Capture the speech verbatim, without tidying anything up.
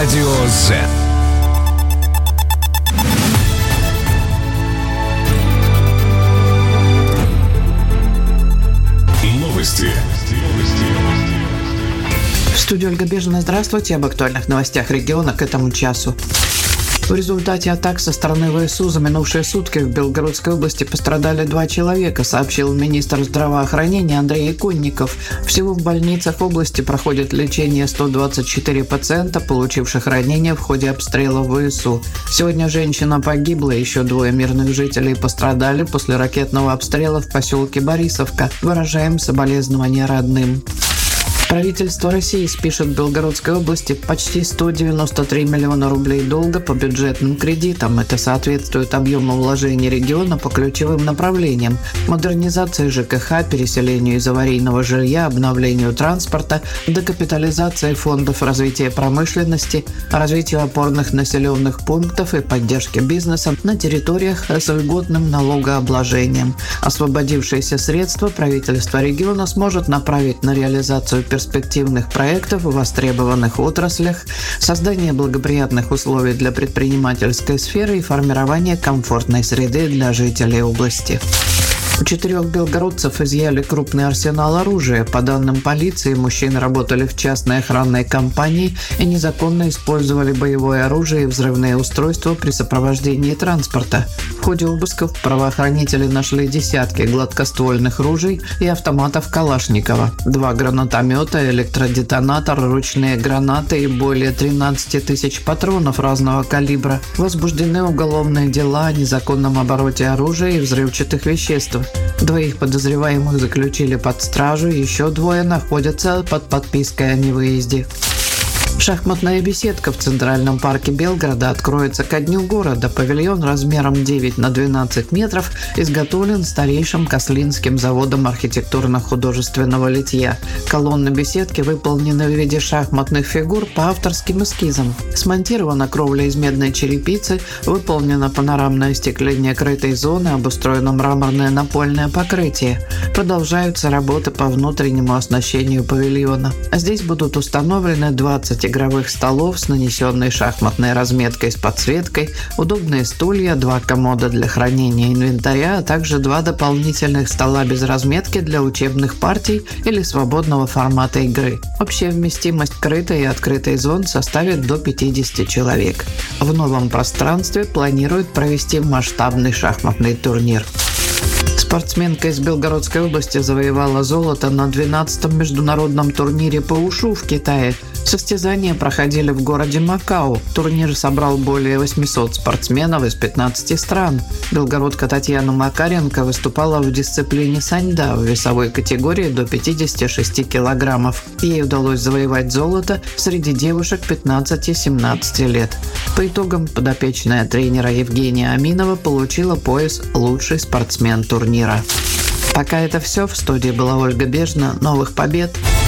Радио Z. Новости. В студии Ольга Бежина. Здравствуйте. Об актуальных новостях региона к этому часу. В результате атак со стороны ВСУ за минувшие сутки в Белгородской области пострадали два человека, сообщил министр здравоохранения Андрей Иконников. Всего в больницах области проходит лечение сто двадцать четыре пациента, получивших ранения в ходе обстрела ВСУ. Сегодня женщина погибла, еще двое мирных жителей пострадали после ракетного обстрела в поселке Борисовка. Выражаем соболезнования родным. Правительство России спишет Белгородской области почти сто девяносто три миллиона рублей долга по бюджетным кредитам. Это соответствует объему вложений региона по ключевым направлениям: модернизации ЖКХ, переселению из аварийного жилья, обновлению транспорта, докапитализации фондов развития промышленности, развитию опорных населенных пунктов и поддержке бизнеса на территориях с льготным налогообложением. Освободившиеся средства правительство региона сможет направить на реализацию перспективных проектов в востребованных отраслях, создание благоприятных условий для предпринимательской сферы и формирование комфортной среды для жителей области. У четырех белгородцев изъяли крупный арсенал оружия. По данным полиции, мужчины работали в частной охранной компании и незаконно использовали боевое оружие и взрывные устройства при сопровождении транспорта. В ходе обысков правоохранители нашли десятки гладкоствольных ружей и автоматов Калашникова, два гранатомета, электродетонатор, ручные гранаты и более тринадцать тысяч патронов разного калибра. Возбуждены уголовные дела о незаконном обороте оружия и взрывчатых веществ. Двоих подозреваемых заключили под стражу, еще двое находятся под подпиской о невыезде. Шахматная беседка в Центральном парке Белгорода откроется ко дню города. Павильон размером девять на двенадцать метров изготовлен старейшим Кослинским заводом архитектурно-художественного литья. Колонны беседки выполнены в виде шахматных фигур по авторским эскизам. Смонтирована кровля из медной черепицы, выполнено панорамное остекление крытой зоны, обустроено мраморное напольное покрытие. Продолжаются работы по внутреннему оснащению павильона. Здесь будут установлены двадцать игровых столов с нанесенной шахматной разметкой с подсветкой, удобные стулья, два комода для хранения инвентаря, а также два дополнительных стола без разметки для учебных партий или свободного формата игры. Общая вместимость крытой и открытой зон составит до пятидесяти человек. В новом пространстве планируют провести масштабный шахматный турнир. Спортсменка из Белгородской области завоевала золото на двенадцатом международном турнире по ушу в Китае. Состязания проходили в городе Макао. Турнир собрал более восьмисот спортсменов из пятнадцати стран. Белгородка Татьяна Макаренко выступала в дисциплине саньда в весовой категории до пятидесяти шести килограммов. Ей удалось завоевать золото среди девушек пятнадцати-семнадцати лет. По итогам подопечная тренера Евгения Аминова получила пояс «Лучший спортсмен турнира». Пока это все. В студии была Ольга Бежина. Новых побед!